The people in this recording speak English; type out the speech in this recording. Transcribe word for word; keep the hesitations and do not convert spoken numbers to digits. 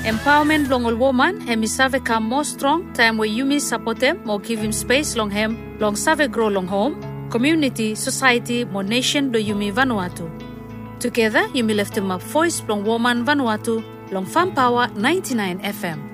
Empowerment long all woman hemi save come more strong time where you miss support them more give him space long hem long save grow long home community society more nation do you me Vanuatu. Together you me left him up voice long woman Vanuatu long Farm Power ninety-nine F M.